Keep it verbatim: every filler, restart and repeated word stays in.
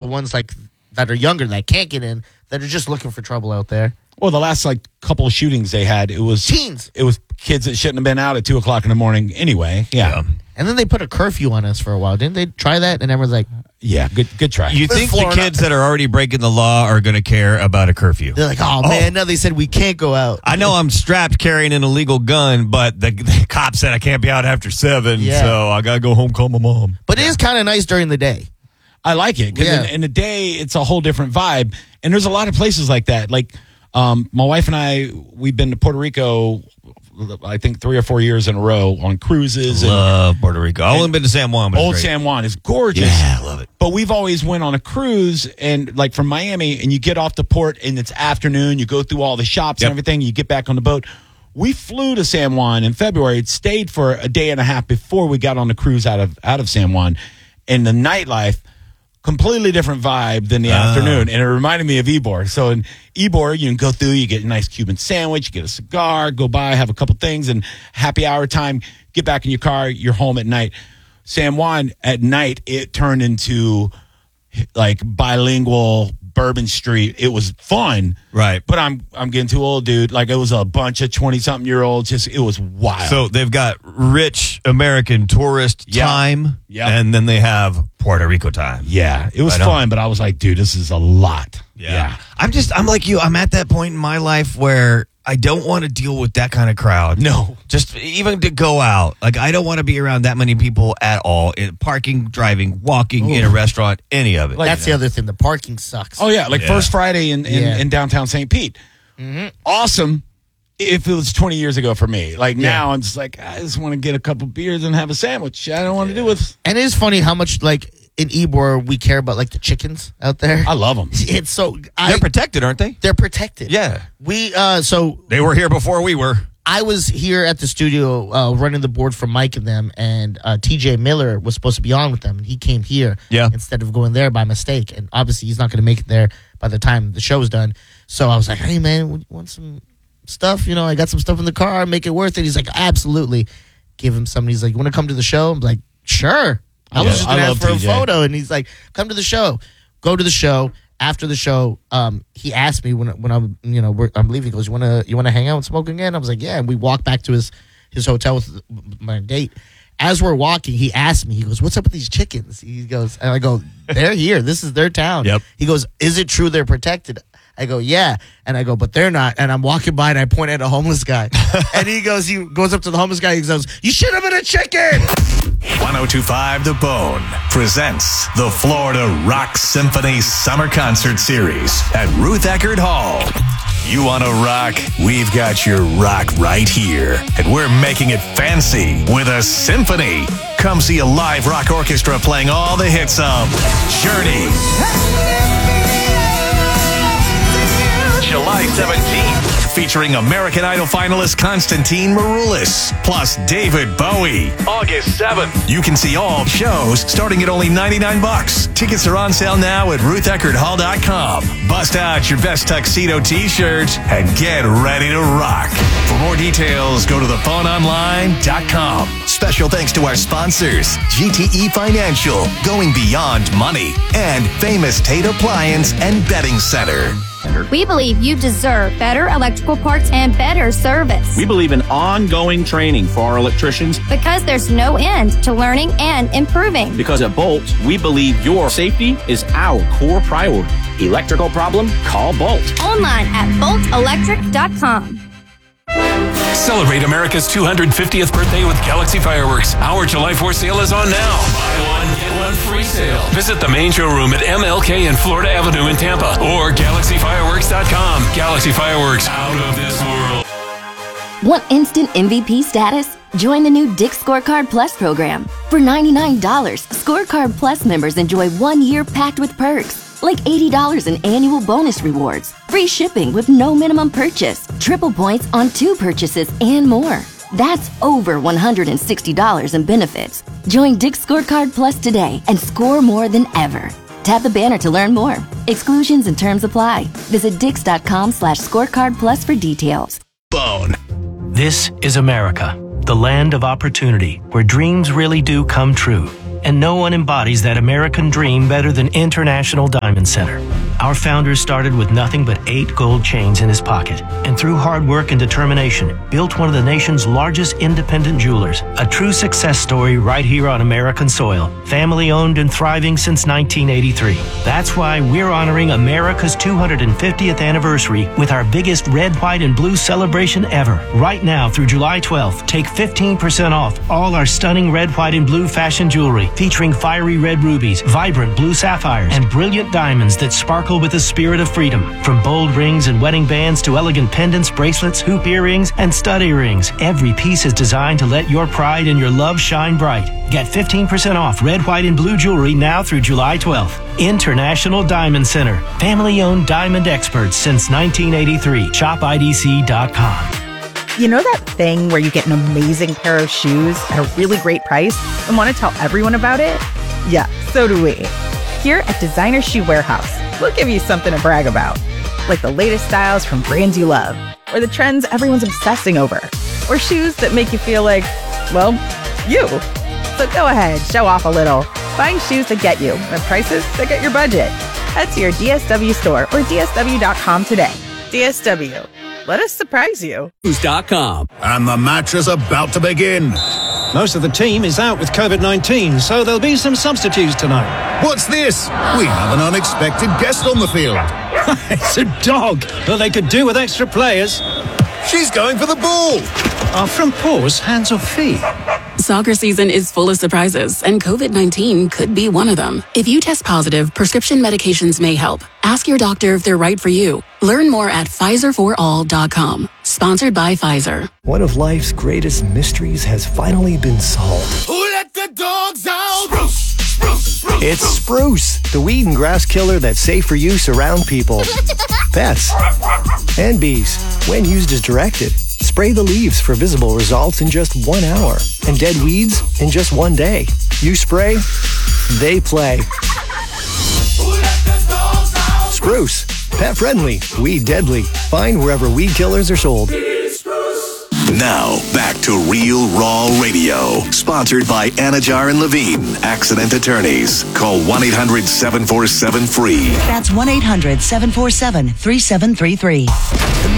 ones like that are younger that can't get in, that are just looking for trouble out there. Well, the last like couple of shootings they had, it was teens. It was kids that shouldn't have been out at two o'clock in the morning anyway. Yeah. yeah. And then they put a curfew on us for a while. Didn't they try that? And everyone's like, yeah, good good try. You think Florida. The kids that are already breaking the law are going to care about a curfew? They're like, oh, man, oh. no, they said we can't go out. I know I'm strapped carrying an illegal gun, but the, the cop said I can't be out after seven, yeah. so I got to go home, call my mom. But yeah. it is kind of nice during the day. I like it, because yeah. in, in the day, it's a whole different vibe. And there's a lot of places like that. Like, um, my wife and I, we've been to Puerto Rico, I think three or four years in a row on cruises. Love and, Puerto Rico. I've only been to San Juan. But Old San Juan is gorgeous. Yeah, I love it. But we've always went on a cruise, and like from Miami, and you get off the port, and it's afternoon. You go through all the shops yep. and everything. You get back on the boat. We flew to San Juan in February. It stayed for a day and a half before we got on the cruise out of out of San Juan. And the nightlife, completely different vibe than the uh. afternoon. And it reminded me of Ybor. So in Ybor, you can go through, you get a nice Cuban sandwich, you get a cigar, go by, have a couple things, and happy hour time, get back in your car, you're home at night. San Juan, at night, it turned into like bilingual Bourbon Street. It was fun. Right. But I'm I'm getting too old, dude. Like, it was a bunch of twenty-something-year-olds. Just It was wild. So they've got rich American tourist yep. time, yep. and then they have Puerto Rico time. Yeah. It was right fun, on. But I was like, dude, this is a lot. Yeah. yeah. I'm just, I'm like you. I'm at that point in my life where I don't want to deal with that kind of crowd. No. Just even to go out. Like, I don't want to be around that many people at all. In parking, driving, walking, Ooh. in a restaurant, any of it. Like, that's the other thing. The parking sucks. Oh, yeah. Like yeah. First Friday in, in, yeah. in downtown Saint Pete. Mm-hmm. Awesome. If it was twenty years ago for me. Like, yeah. now I'm just like, I just want to get a couple beers and have a sandwich. I don't want to yeah. do with. And it is funny how much, like, in Ybor, we care about, like, the chickens out there. I love them. It's so... I, they're protected, aren't they? They're protected. Yeah. We, uh, so... They were here before we were. I was here at the studio uh, running the board for Mike and them, and uh, T J Miller was supposed to be on with them, and he came here yeah. instead of going there by mistake. And obviously, he's not going to make it there by the time the show's done. So I was like, hey, man, you want some stuff? You know, I got some stuff in the car. Make it worth it. He's like, absolutely. Give him something. He's like, you want to come to the show? I'm like, sure. I yeah, was just going to ask for T J. A photo. And he's like, come to the show. Go to the show. After the show, um, he asked me when when I'm you know we're, I'm leaving. He goes, "You wanna you wanna hang out and smoke again?" I was like, "Yeah." And we walked back to his his hotel with my date. As we're walking, he asked me. He goes, "What's up with these chickens?" He goes, and I go, "They're here. This is their town." Yep. He goes, "Is it true they're protected?" I go, "Yeah." And I go, "But they're not." And I'm walking by and I point at a homeless guy, and he goes, he goes up to the homeless guy. He goes, "You should have been a chicken." one oh two point five The Bone presents the Florida Rock Symphony Summer Concert Series at Ruth Eckerd Hall. You want to rock? We've got your rock right here. And we're making it fancy with a symphony. Come see a live rock orchestra playing all the hits of Journey. July seventeenth. Featuring American Idol finalist Constantine Maroulis, plus David Bowie. August seventh. You can see all shows starting at only ninety-nine bucks. Tickets are on sale now at ruth eckerd hall dot com. Bust out your best tuxedo t-shirt and get ready to rock. For more details, go to the phone online dot com. Special thanks to our sponsors, G T E Financial, going beyond money, and Famous Tate Appliance and Bedding Center. We believe you deserve better electrical parts and better service. We believe in ongoing training for our electricians. Because there's no end to learning and improving. Because at Bolt, we believe your safety is our core priority. Electrical problem? Call Bolt. Online at bolt electric dot com. Celebrate America's two hundred fiftieth birthday with Galaxy Fireworks. Our July fourth sale is on now. Buy one, get one free sale. Visit the main showroom at M L K and Florida Avenue in Tampa or galaxy fireworks dot com. Galaxy Fireworks, out of this world. Want instant M V P status? Join the new Dick's Scorecard Plus program. For ninety-nine dollars, Scorecard Plus members enjoy one year packed with perks. Like eighty dollars in annual bonus rewards, free shipping with no minimum purchase, triple points on two purchases, and more. That's over one hundred sixty dollars in benefits. Join Dick's Scorecard Plus today and score more than ever. Tap the banner to learn more. Exclusions and terms apply. Visit dix.com slash scorecard plus for details. Bone. This is America, the land of opportunity, where dreams really do come true. And no one embodies that American dream better than International Diamond Center. Our founder started with nothing but eight gold chains in his pocket, and through hard work and determination, built one of the nation's largest independent jewelers. A true success story right here on American soil. Family owned and thriving since nineteen eighty-three. That's why we're honoring America's two hundred fiftieth anniversary with our biggest red, white, and blue celebration ever. Right now through July twelfth, take fifteen percent off all our stunning red, white, and blue fashion jewelry featuring fiery red rubies, vibrant blue sapphires, and brilliant diamonds that sparkle with the spirit of freedom. From bold rings and wedding bands to elegant pendants, bracelets, hoop earrings, and stud earrings, every piece is designed to let your pride and your love shine bright. Get fifteen percent off red, white, and blue jewelry now through July twelfth. International Diamond Center. Family-owned diamond experts since nineteen eighty-three. shop I D C dot com. You know that thing where you get an amazing pair of shoes at a really great price and want to tell everyone about it? Yeah, so do we. Here at Designer Shoe Warehouse, we'll give you something to brag about. Like the latest styles from brands you love, or the trends everyone's obsessing over, or shoes that make you feel like, well, you. So go ahead, show off a little. Find shoes that get you at prices that get your budget. Head to your D S W store or D S W dot com today. D S W. Let us surprise you. News dot com. And the match is about to begin. Most of the team is out with COVID nineteen, so there'll be some substitutes tonight. What's this? We have an unexpected guest on the field. It's a dog, but they could do with extra players. She's going for the ball. Are front paws hands or feet? Soccer season is full of surprises, and COVID nineteen could be one of them. If you test positive, prescription medications may help. Ask your doctor if they're right for you. Learn more at Pfizer for all dot com. Sponsored by Pfizer. One of life's greatest mysteries has finally been solved. Who let the dogs out? Spruce, spruce, spruce. It's Spruce, the weed and grass killer that's safe for use around people, pets, and bees. When used as directed, spray the leaves for visible results in just one hour, and dead weeds in just one day. You spray, they play. Spruce, pet friendly, weed deadly. Find wherever weed killers are sold. Now, back to Real Raw Radio. Sponsored by Anajar and Levine, accident attorneys. Call one eight hundred seven four seven free. That's one eight hundred seven four seven three seven three three. The